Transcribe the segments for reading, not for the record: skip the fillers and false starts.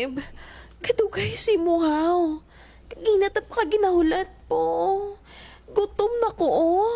babe. Kadugay si Muhaw. Kaginat pa ginahulat po. Gutom na ko, oh.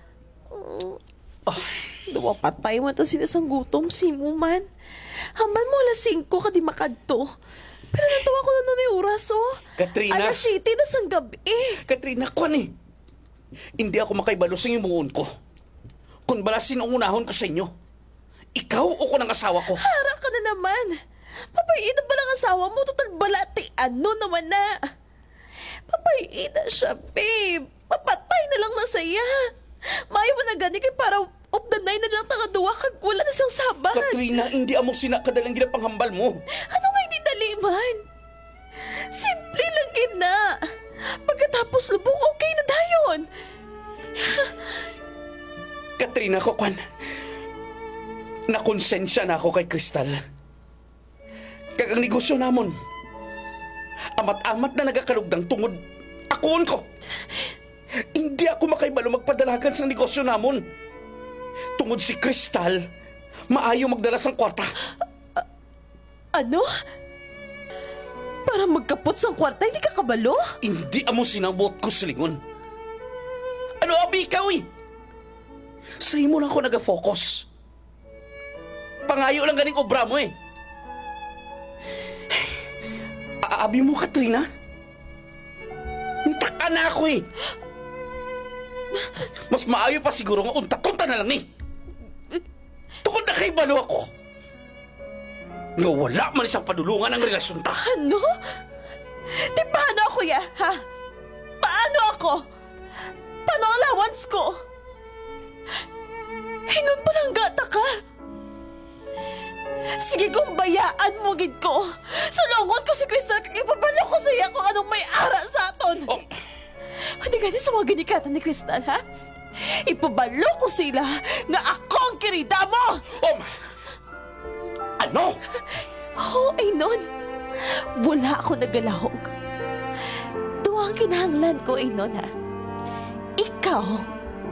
Dawa patay mo ta sinasang gutom si mo man. Hambal mo alas 5 ka di makadto. Pero natawa ko na nun yung oras, oh. Katrina! Alas 7 na sang gabi. Katrina, kwan eh. Hindi ako makaibalo sa iyong muon ko. Kung balasin ang unahon ko sa inyo, ikaw o ko ng asawa ko. Hara ka na naman. Papayin na palang asawa mo. Total balati. Ano naman na? Papayin na siya, babe. Papatay na lang na saya. Mayo mo na gani kay para up the night na lang tagaduwa kag wala na siyang saban. Katrina, hindi amo sinakadalang ginapanghambal mo. Ano nga hindi taliman? Simple lang gina. Pagkatapos lubong, okay na dayon. Katrina, ko kwan. Nakonsensya na ako kay Kristal. Kag ang negosyo namon. Amat-amat na nagakalugdang tungod akoon ko. Hindi ako makaibalo magpadalagan sa negosyo namon. Tungod si Kristal, maayo magdala sang kwarta. Ano? Para magkapot sang kwarta, hindi ka kabalo? Hindi amo sinabot ko silingon. Ano abi ikaw eh? Sa imo lang ako nag-focus. Pangayo lang ganing obra mo eh. Aabi mo, Katrina? Taka na ako eh. Mas maayo pa siguro nga unta-tunta na lang eh. Tukod na kay balo ako. Nga wala man isang padulungan ang relasyon ta. Ano? Di paano ako ya, ha? Paano ako? Paano ang allowance ko? Hinun pa lang gata ka. Sige kung bayaan mo gid ko. Sulungon ko si Crystal kag ipabalo ko sa iya kung anong may ara sa aton. Oh. Hindi gani sa mga ginikatan ni Crystal, ha? Ipabalo ko sila nga ako ang kirida mo! Ano? Oh, ay nun. Wala ako nagalahog. Tuwang kinahanglan ko ay nun, ha? Ikaw,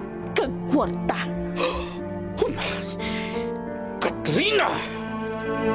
kagkwarta. Katrina!